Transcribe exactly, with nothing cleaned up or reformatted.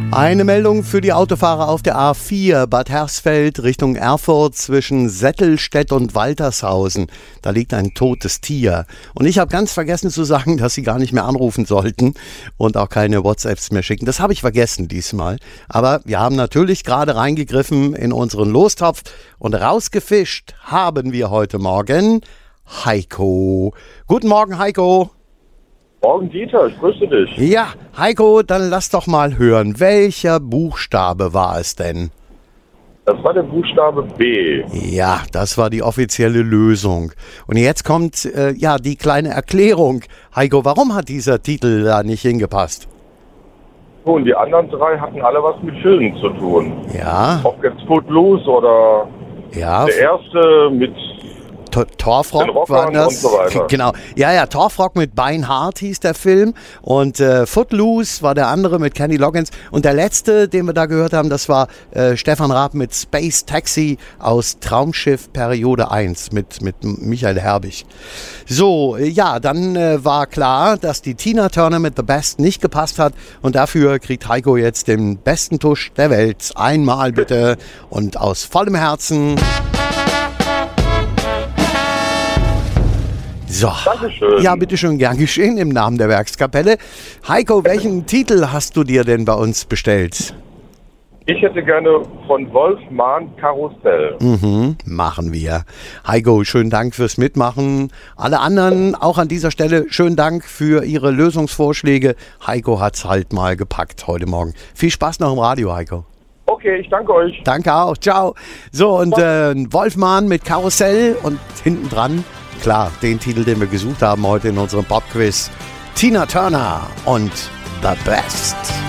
Eine Meldung für die Autofahrer auf der A vier Bad Hersfeld Richtung Erfurt zwischen Settelstedt und Waltershausen. Da liegt ein totes Tier. Und ich habe ganz vergessen zu sagen, dass Sie gar nicht mehr anrufen sollten und auch keine WhatsApps mehr schicken. Das habe ich vergessen diesmal. Aber wir haben natürlich gerade reingegriffen in unseren Lostopf und rausgefischt haben wir heute Morgen Heiko. Guten Morgen, Heiko. Morgen, Dieter, ich grüße dich. Ja, Heiko, dann lass doch mal hören. Welcher Buchstabe war es denn? Das war der Buchstabe B. Ja, das war die offizielle Lösung. Und jetzt kommt äh, ja die kleine Erklärung. Heiko, warum hat dieser Titel da nicht hingepasst? Und die anderen drei hatten alle was mit Filmen zu tun. Ja. Ob jetzt Footloose oder Ja. der erste mit Torfrock war das. Und so weiter. Genau. Ja, ja, Torfrock mit Beinhardt hieß der Film. Und äh, Footloose war der andere mit Kenny Loggins. Und der letzte, den wir da gehört haben, das war äh, Stefan Raab mit Space Taxi aus Traumschiff Periode eins mit, mit Michael Herbig. So, äh, ja, dann äh, war klar, dass die Tina Turner mit The Best nicht gepasst hat. Und dafür kriegt Heiko jetzt den besten Tusch der Welt. Einmal bitte und aus vollem Herzen. So. Dankeschön. Ja, bitteschön, gern geschehen im Namen der Werkskapelle. Heiko, welchen Titel hast du dir denn bei uns bestellt? Ich hätte gerne von Wolf Mahn Karussell. Mhm, machen wir. Heiko, schönen Dank fürs Mitmachen. Alle anderen auch an dieser Stelle schönen Dank für Ihre Lösungsvorschläge. Heiko hat's halt mal gepackt heute Morgen. Viel Spaß noch im Radio, Heiko. Okay, ich danke euch. Danke auch, ciao. So, und äh, Wolf Mahn mit Karussell und hinten dran, klar, den Titel, den wir gesucht haben heute in unserem Pop-Quiz. Tina Turner und The Best.